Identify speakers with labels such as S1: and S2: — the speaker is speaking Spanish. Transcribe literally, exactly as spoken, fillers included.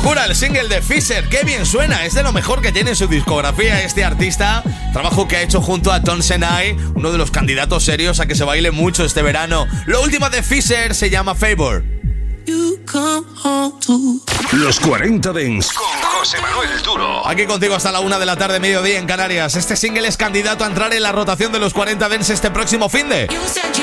S1: locura el single de Fisher, qué bien suena, es de lo mejor que tiene en su discografía este artista, trabajo que ha hecho junto a Tom Senai, uno de los candidatos serios a que se baile mucho este verano. Lo último de Fisher se llama Favor.
S2: Los cuarenta Dance con José Manuel Duro.
S1: Aquí contigo hasta la una de la tarde, mediodía en Canarias. Este single es candidato a entrar en la rotación de los cuarenta Dance este próximo finde.